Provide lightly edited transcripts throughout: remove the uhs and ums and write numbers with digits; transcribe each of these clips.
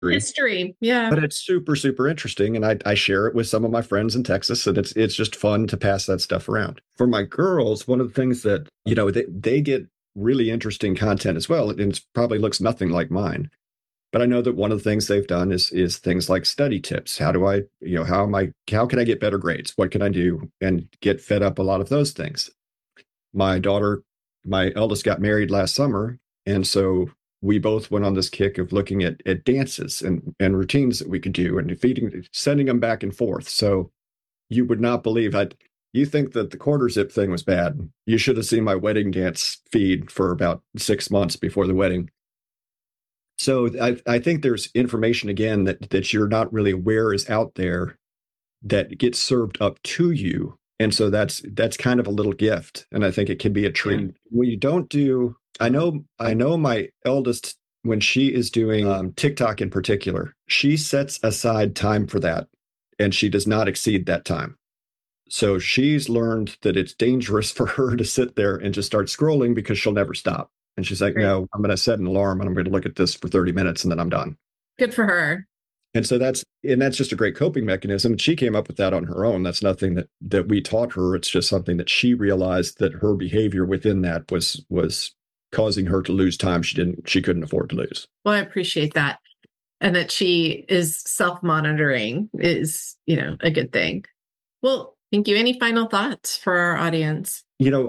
history. Yeah. But it's super, super interesting. And I share it with some of my friends in Texas. And it's just fun to pass that stuff around. For my girls, one of the things that, they get really interesting content as well. And it probably looks nothing like mine. But I know that one of the things they've done is things like study tips. How can I get better grades? What can I do? And get fed up a lot of those things. My eldest got married last summer. And so we both went on this kick of looking at dances and routines that we could do and sending them back and forth. So you would not believe you think that the quarter zip thing was bad. You should have seen my wedding dance feed for about 6 months before the wedding. So I think there's information, again, that you're not really aware is out there that gets served up to you. And so that's kind of a little gift. And I think it can be a treat. Yeah. When you don't do, I know my eldest, when she is doing TikTok in particular, she sets aside time for that and she does not exceed that time. So she's learned that it's dangerous for her to sit there and just start scrolling because she'll never stop. And she's like, no, I'm going to set an alarm and I'm going to look at this for 30 minutes and then I'm done. Good for her. And so that's just a great coping mechanism. She came up with that on her own. That's nothing that we taught her. It's just something that she realized that her behavior within that was causing her to lose time she couldn't afford to lose. Well, I appreciate that. And that she is self-monitoring is, a good thing. Well, thank you. Any final thoughts for our audience?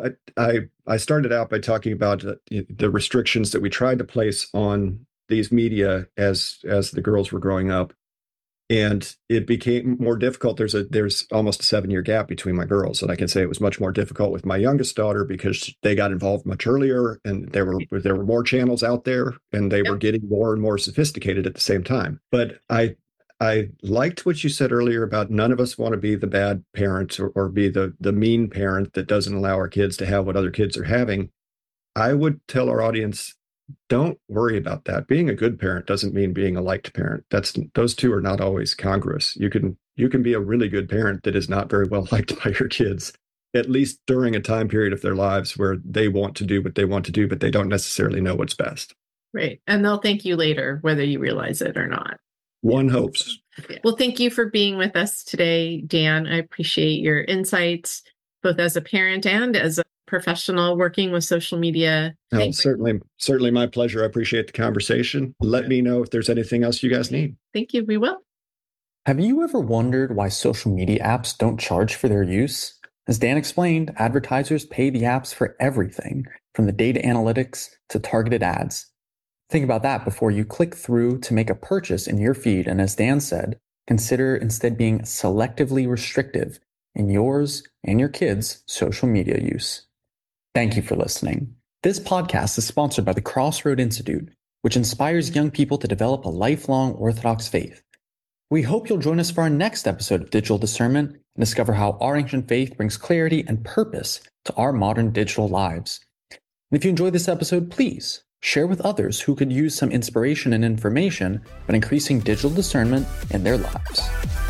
I started out by talking about the restrictions that we tried to place on these media as the girls were growing up, and it became more difficult. There's almost a 7-year gap between my girls, and I can say it was much more difficult with my youngest daughter because they got involved much earlier, and there were more channels out there, and they were getting more and more sophisticated at the same time. But I liked what you said earlier about none of us want to be the bad parent or be the mean parent that doesn't allow our kids to have what other kids are having. I would tell our audience, don't worry about that. Being a good parent doesn't mean being a liked parent. Those two are not always congruous. You can be a really good parent that is not very well liked by your kids, at least during a time period of their lives where they want to do what they want to do, but they don't necessarily know what's best. Right. And they'll thank you later, whether you realize it or not. One hopes. Well, thank you for being with us today, Dan. I appreciate your insights, both as a parent and as a professional working with social media. Certainly my pleasure. I appreciate the conversation. Let me know if there's anything else you guys need. Thank you. We will. Have you ever wondered why social media apps don't charge for their use? As Dan explained, advertisers pay the apps for everything, from the data analytics to targeted ads. Think about that before you click through to make a purchase in your feed. And as Dan said, consider instead being selectively restrictive in yours and your kids' social media use. Thank you for listening. This podcast is sponsored by the Crossroad Institute, which inspires young people to develop a lifelong Orthodox faith. We hope you'll join us for our next episode of Digital Discernment and discover how our ancient faith brings clarity and purpose to our modern digital lives. And if you enjoyed this episode, please share with others who could use some inspiration and information about increasing digital discernment in their lives.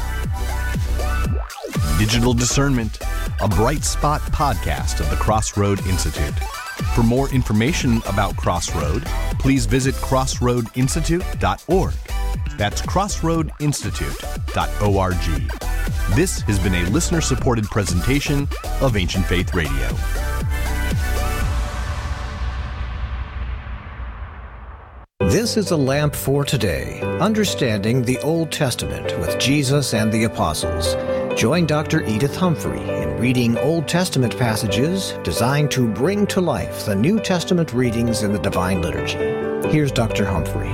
Digital Discernment, a Bright Spot podcast of the Crossroad Institute. For more information about Crossroad, please visit crossroadinstitute.org. That's crossroadinstitute.org. This has been a listener-supported presentation of Ancient Faith Radio. This is a lamp for today, understanding the Old Testament with Jesus and the Apostles. Join Dr. Edith Humphrey in reading Old Testament passages designed to bring to life the New Testament readings in the Divine Liturgy. Here's Dr. Humphrey.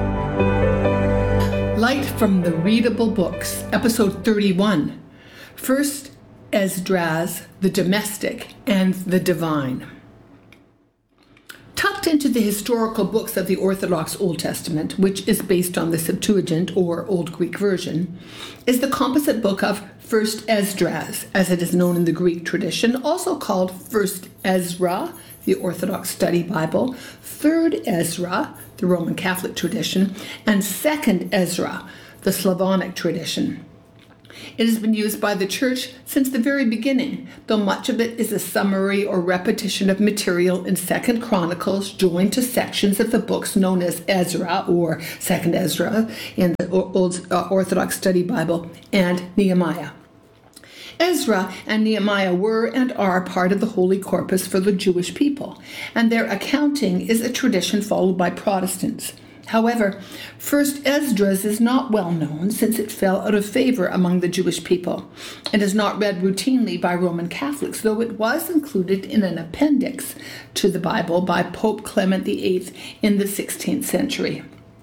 Light from the Readable Books, Episode 31. First Esdras, the Domestic and the Divine. Tucked into the historical books of the Orthodox Old Testament, which is based on the Septuagint or Old Greek version, is the composite book of First Esdras, as it is known in the Greek tradition, also called First Ezra, the Orthodox Study Bible, Third Ezra, the Roman Catholic tradition, and Second Ezra, the Slavonic tradition. It has been used by the church since the very beginning, though much of it is a summary or repetition of material in 2 Chronicles joined to sections of the books known as Ezra or 2nd Ezra in the Old Orthodox Study Bible and Nehemiah. Ezra and Nehemiah were and are part of the Holy Corpus for the Jewish people, and their accounting is a tradition followed by Protestants. However, 1st Esdras is not well known since it fell out of favor among the Jewish people. It is not read routinely by Roman Catholics, though it was included in an appendix to the Bible by Pope Clement VIII in the 16th century.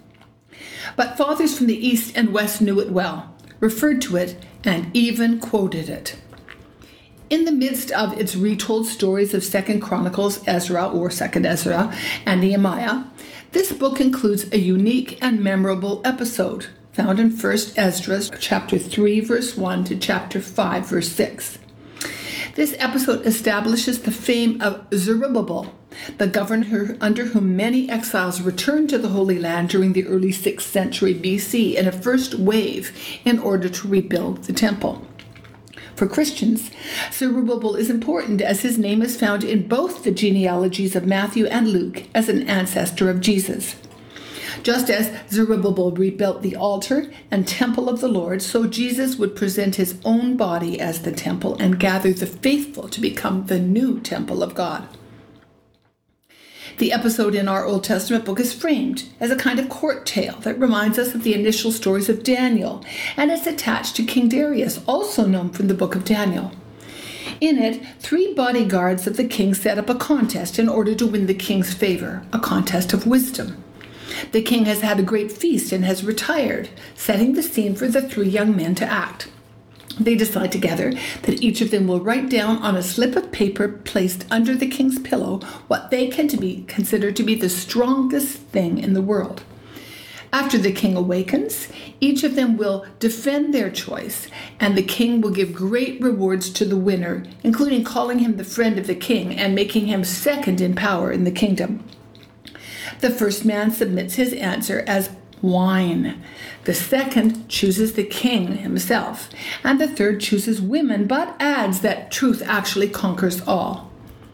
But fathers from the East and West knew it well, referred to it, and even quoted it. In the midst of its retold stories of 2nd Chronicles, Ezra or 2nd Ezra, and Nehemiah, this book includes a unique and memorable episode found in 1st Esdras, chapter 3, verse 1 to chapter 5, verse 6. This episode establishes the fame of Zerubbabel, the governor under whom many exiles returned to the Holy Land during the early 6th century BC in a first wave in order to rebuild the temple. For Christians, Zerubbabel is important as his name is found in both the genealogies of Matthew and Luke as an ancestor of Jesus. Just as Zerubbabel rebuilt the altar and temple of the Lord, so Jesus would present his own body as the temple and gather the faithful to become the new temple of God. The episode in our Old Testament book is framed as a kind of court tale that reminds us of the initial stories of Daniel, and it's attached to King Darius, also known from the book of Daniel. In it, 3 bodyguards of the king set up a contest in order to win the king's favor, a contest of wisdom. The king has had a great feast and has retired, setting the scene for the 3 young men to act. They decide together that each of them will write down on a slip of paper placed under the king's pillow what they can consider to be the strongest thing in the world. After the king awakens, each of them will defend their choice, and the king will give great rewards to the winner, including calling him the friend of the king and making him second in power in the kingdom. The first man submits his answer as wine. The second chooses the king himself, and the third chooses women, but adds that truth actually conquers all.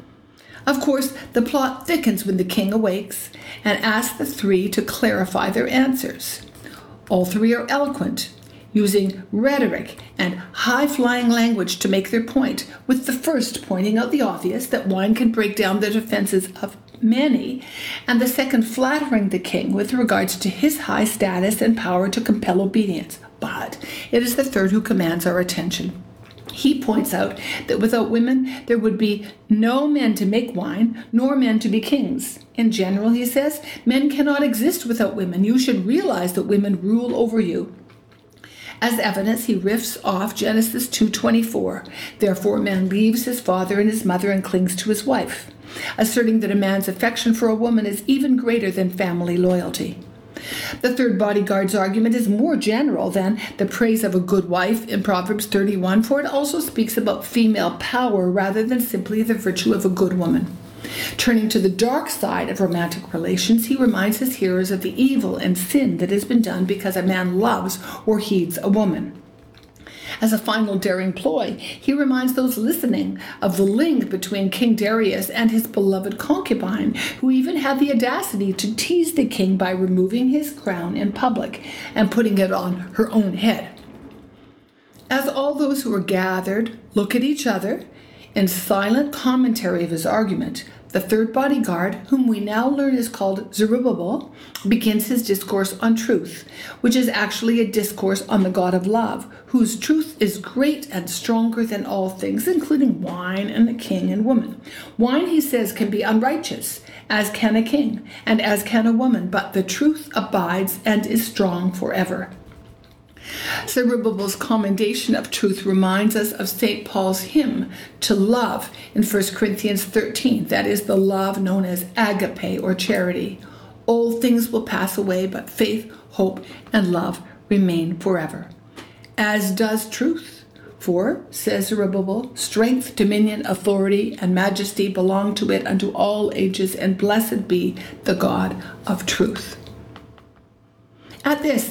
Of course, the plot thickens when the king awakes and asks the 3 to clarify their answers. All 3 are eloquent, using rhetoric and high-flying language to make their point, with the first pointing out the obvious, that wine can break down the defenses of many, and the second flattering the king with regards to his high status and power to compel obedience. But it is the third who commands our attention. He points out that without women, there would be no men to make wine, nor men to be kings. In general, he says, men cannot exist without women. You should realize that women rule over you. As evidence, he riffs off Genesis 2:24. Therefore, man leaves his father and his mother and clings to his wife, asserting that a man's affection for a woman is even greater than family loyalty. The third bodyguard's argument is more general than the praise of a good wife in Proverbs 31, for it also speaks about female power rather than simply the virtue of a good woman. Turning to the dark side of romantic relations, he reminds his hearers of the evil and sin that has been done because a man loves or heeds a woman. As a final daring ploy, he reminds those listening of the link between King Darius and his beloved concubine, who even had the audacity to tease the king by removing his crown in public and putting it on her own head. As all those who are gathered look at each other in silent commentary of his argument, the third bodyguard, whom we now learn is called Zerubbabel, begins his discourse on truth, which is actually a discourse on the God of love, whose truth is great and stronger than all things, including wine and the king and woman. Wine, he says, can be unrighteous, as can a king, and as can a woman, but the truth abides and is strong forever. Zerubbabel's commendation of truth reminds us of St. Paul's hymn to love in 1 Corinthians 13, that is the love known as agape or charity. All things will pass away, but faith, hope, and love remain forever. As does truth. For, says Zerubbabel, strength, dominion, authority, and majesty belong to it unto all ages, and blessed be the God of truth. At this,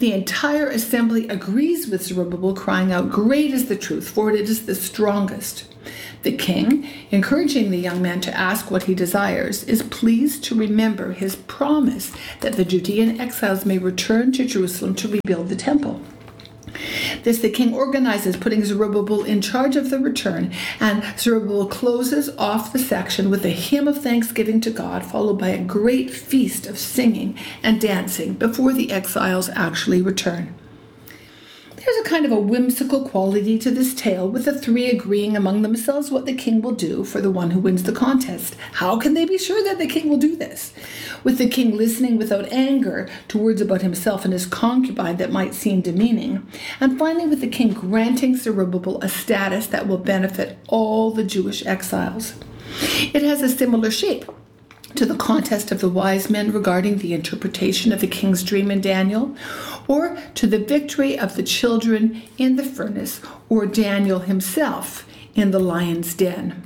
The entire assembly agrees with Zerubbabel, crying out, "Great is the truth, for it is the strongest." The king, encouraging the young man to ask what he desires, is pleased to remember his promise that the Judean exiles may return to Jerusalem to rebuild the temple. This the king organizes, putting Zerubbabel in charge of the return, and Zerubbabel closes off the section with a hymn of thanksgiving to God, followed by a great feast of singing and dancing before the exiles actually return. There's a kind of a whimsical quality to this tale, with the three agreeing among themselves what the king will do for the one who wins the contest. How can they be sure that the king will do this? With the king listening without anger to words about himself and his concubine that might seem demeaning. And finally, with the king granting Zerubbabel a status that will benefit all the Jewish exiles. It has a similar shape to the contest of the wise men regarding the interpretation of the king's dream in Daniel, or to the victory of the children in the furnace, or Daniel himself in the lion's den.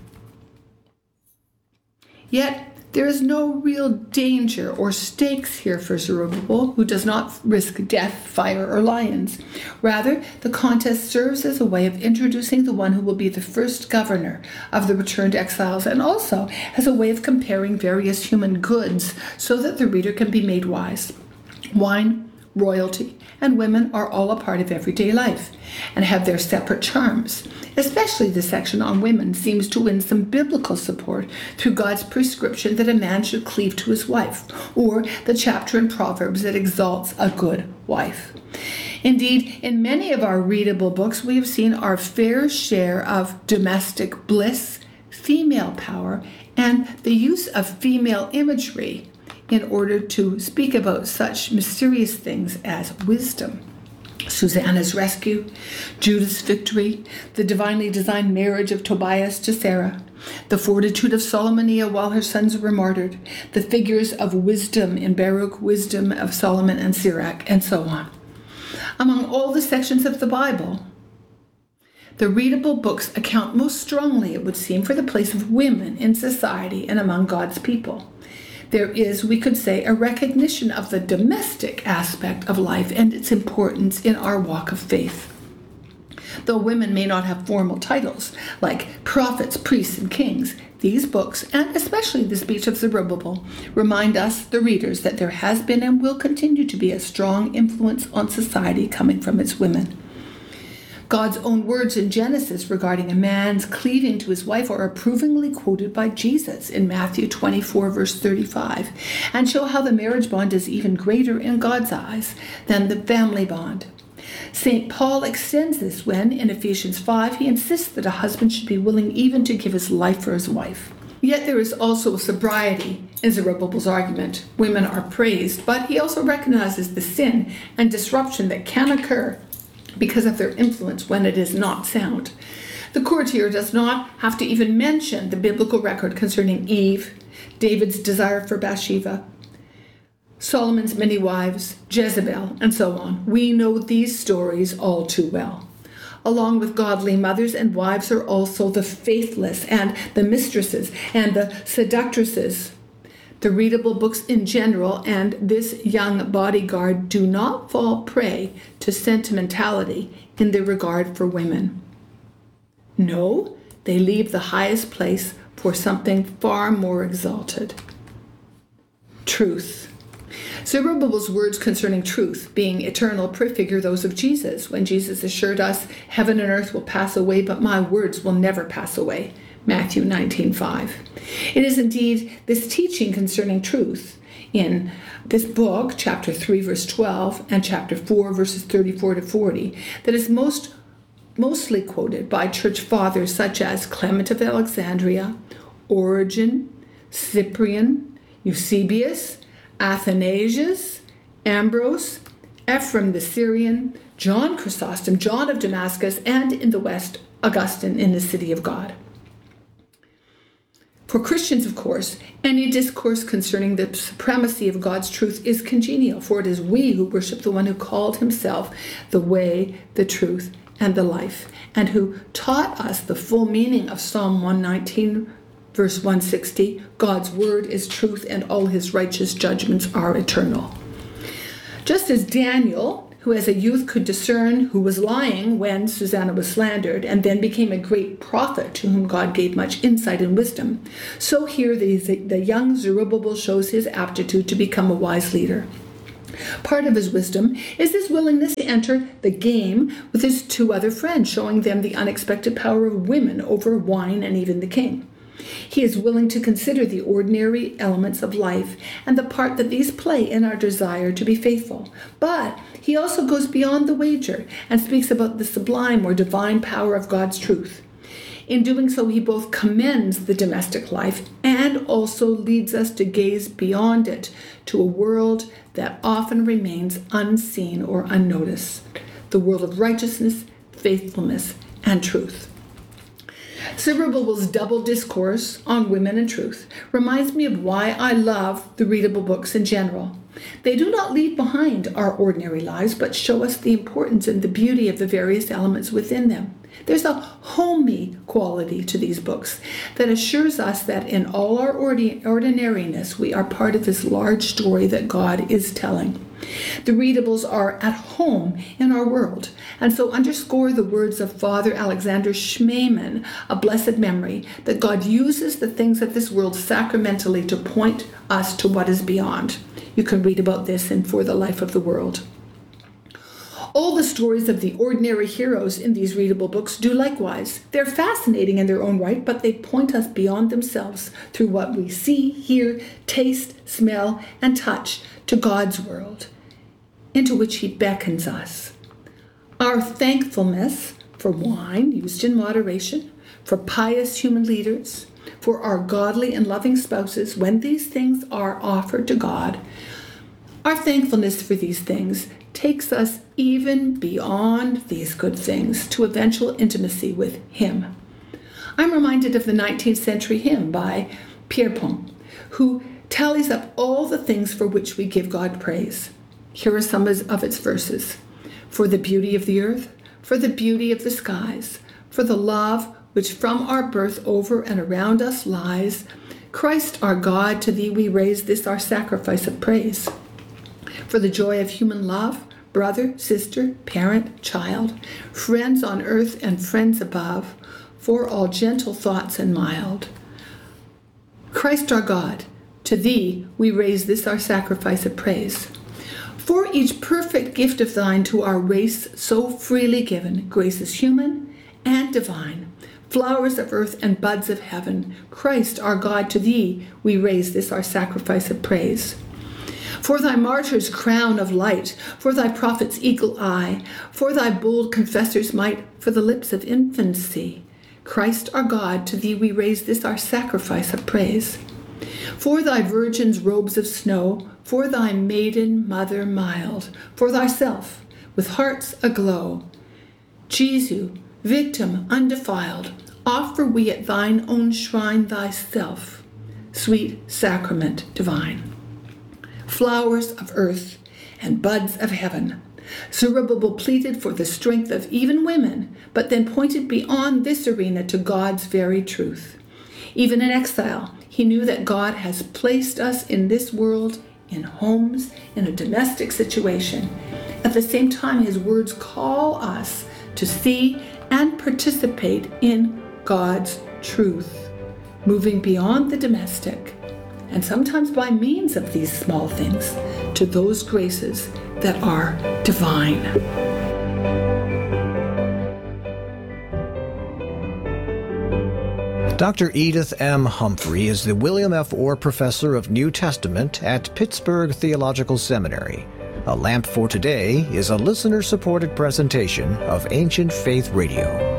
Yet there is no real danger or stakes here for Zerubbabel, who does not risk death, fire, or lions. Rather, the contest serves as a way of introducing the one who will be the first governor of the returned exiles, and also as a way of comparing various human goods so that the reader can be made wise. Wine, royalty, and women are all a part of everyday life and have their separate charms. Especially the section on women seems to win some biblical support through God's prescription that a man should cleave to his wife, or the chapter in Proverbs that exalts a good wife. Indeed, in many of our readable books, we have seen our fair share of domestic bliss, female power, and the use of female imagery in order to speak about such mysterious things as wisdom. Susanna's rescue, Judah's victory, the divinely designed marriage of Tobias to Sarah, the fortitude of Solomon while her sons were martyred, the figures of wisdom in Baruch, wisdom of Solomon and Sirach, and so on. Among all the sections of the Bible, the readable books account most strongly, it would seem, for the place of women in society and among God's people. There is, we could say, a recognition of the domestic aspect of life and its importance in our walk of faith. Though women may not have formal titles like prophets, priests, and kings, these books, and especially the speech of Zerubbabel, remind us, the readers, that there has been and will continue to be a strong influence on society coming from its women. God's own words in Genesis regarding a man's cleaving to his wife are approvingly quoted by Jesus in Matthew 24, verse 35, and show how the marriage bond is even greater in God's eyes than the family bond. St. Paul extends this when, in Ephesians 5, he insists that a husband should be willing even to give his life for his wife. Yet there is also sobriety in Zerubbabel's argument. Women are praised, but he also recognizes the sin and disruption that can occur because of their influence when it is not sound. The courtier does not have to even mention the biblical record concerning Eve, David's desire for Bathsheba, Solomon's many wives, Jezebel, and so on. We know these stories all too well. Along with godly mothers and wives are also the faithless and the mistresses and the seductresses. The readable books in general and this young bodyguard do not fall prey to sentimentality in their regard for women. No, they leave the highest place for something far more exalted. Truth. Zerubbabel's words concerning truth being eternal prefigure those of Jesus, when Jesus assured us, "Heaven and earth will pass away, but my words will never pass away." Matthew 19:5. It is indeed this teaching concerning truth in this book, chapter 3, verse 12, and chapter 4, verses 34 to 40, that is mostly quoted by church fathers such as Clement of Alexandria, Origen, Cyprian, Eusebius, Athanasius, Ambrose, Ephraim the Syrian, John Chrysostom, John of Damascus, and in the West, Augustine in the City of God. For Christians, of course, any discourse concerning the supremacy of God's truth is congenial, for it is we who worship the one who called himself the way, the truth, and the life, and who taught us the full meaning of Psalm 119, verse 160, God's word is truth and all his righteous judgments are eternal. Just as Daniel, who as a youth could discern who was lying when Susanna was slandered, and then became a great prophet to whom God gave much insight and wisdom, so here the young Zerubbabel shows his aptitude to become a wise leader. Part of his wisdom is his willingness to enter the game with his two other friends, showing them the unexpected power of women over wine and even the king. He is willing to consider the ordinary elements of life and the part that these play in our desire to be faithful. But he also goes beyond the wager and speaks about the sublime or divine power of God's truth. In doing so, he both commends the domestic life and also leads us to gaze beyond it to a world that often remains unseen or unnoticed, the world of righteousness, faithfulness, and truth. Zerubbabel's double discourse on women and truth reminds me of why I love the readable books in general. They do not leave behind our ordinary lives, but show us the importance and the beauty of the various elements within them. There's a homey quality to these books that assures us that in all our ordinariness, we are part of this large story that God is telling. The readables are at home in our world, and so underscore the words of Father Alexander Schmemann, a blessed memory, that God uses the things of this world sacramentally to point us to what is beyond. You can read about this in For the Life of the World. All the stories of the ordinary heroes in these readable books do likewise. They're fascinating in their own right, but they point us beyond themselves through what we see, hear, taste, smell, and touch to God's world, into which he beckons us. Our thankfulness for wine used in moderation, for pious human leaders, for our godly and loving spouses, when these things are offered to God, our thankfulness for these things takes us even beyond these good things to eventual intimacy with him. I'm reminded of the 19th century hymn by Pierpont, who tallies up all the things for which we give God praise. Here are some of its verses. For the beauty of the earth, for the beauty of the skies, for the love which from our birth over and around us lies. Christ our God, to thee we raise this our sacrifice of praise. For the joy of human love, brother, sister, parent, child, friends on earth and friends above, for all gentle thoughts and mild. Christ our God, to thee we raise this our sacrifice of praise. For each perfect gift of thine to our race so freely given, graces human and divine, flowers of earth and buds of heaven, Christ our God, to thee we raise this our sacrifice of praise. For thy martyr's crown of light, for thy prophet's eagle eye, for thy bold confessor's might, for the lips of infancy, Christ our God, to thee we raise this our sacrifice of praise. For thy virgin's robes of snow, for thy maiden mother mild, for thyself, with hearts aglow, Jesu, victim undefiled, offer we at thine own shrine thyself, sweet sacrament divine. Flowers of earth and buds of heaven, Zerubbabel pleaded for the strength of even women, but then pointed beyond this arena to God's very truth. Even in exile, he knew that God has placed us in this world, in homes, in a domestic situation. At the same time, his words call us to see and participate in God's truth, moving beyond the domestic, and sometimes by means of these small things, to those graces that are divine. Dr. Edith M. Humphrey is the William F. Orr Professor of New Testament at Pittsburgh Theological Seminary. A Lamp for Today is a listener-supported presentation of Ancient Faith Radio.